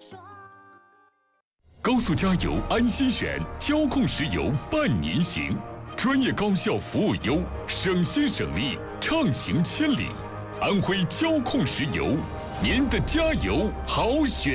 高速加油安心选，交控石油伴您行，专业高效服务优，省心省力，畅行千里。安徽交控石油，您的加油好选。